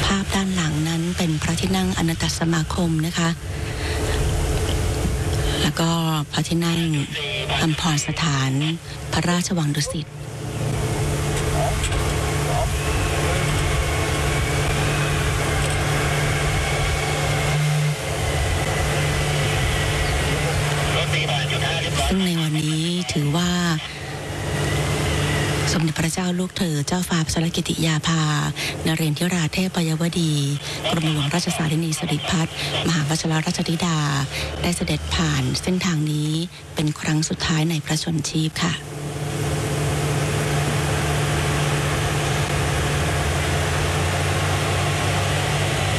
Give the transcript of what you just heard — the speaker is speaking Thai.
าพด้านหลังนั้นเป็นพระที่นั่งอนันตสมาคมนะคะแล้วก็พระที่นั่งอัมพรสถานพระราชวังดุสิตซึ่งในวันนี้ถือว่าสมเด็จพระเจ้าลูกเธอเจ้าฟ้าพัชรกิติยาภานเรนทิราเทพยวดีกรมหลวงราชสารินีสิริพัฒน์มหาวชิรราชธิดาได้เสด็จผ่านเส้นทางนี้เป็นครั้งสุดท้ายในพระชนชีพค่ะ